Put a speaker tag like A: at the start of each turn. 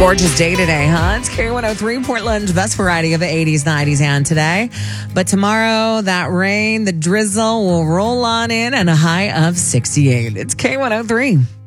A: Gorgeous day today, huh? It's K103, Portland's best variety of the 80s, 90s, and today. But tomorrow, that rain, the drizzle will roll on in and a high of 68. It's K103.